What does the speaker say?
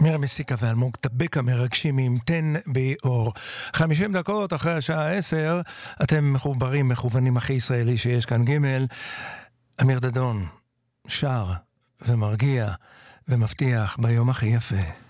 מירה מסיקה ואלמוג טבקה מרגשים עם תן באור. 50 דקות אחרי השעה 10, אתם מחוברים, מכוונים הכי ישראלי שיש כאן ג'. אמיר דדון שר ומרגיע ומבטיח ביום הכי יפה.